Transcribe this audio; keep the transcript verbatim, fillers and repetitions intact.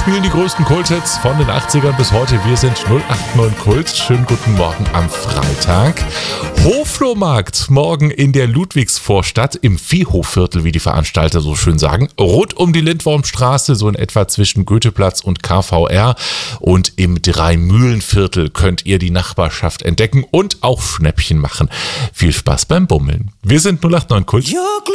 spielen die größten Kulthits von den achtzigern bis heute. Wir sind null acht neun Kult. Schönen guten Morgen am Freitag. Hoflohmarkt morgen in der Ludwigsvorstadt im Viehhofviertel, wie die Veranstalter so schön sagen. Rund um die Lindwormstraße, so in etwa zwischen Goetheplatz und K V R. Und im Dreimühlenviertel könnt ihr die Nachbarschaft entdecken und auch Schnäppchen machen. Viel Spaß beim Bummeln. Wir sind null acht neun Kult.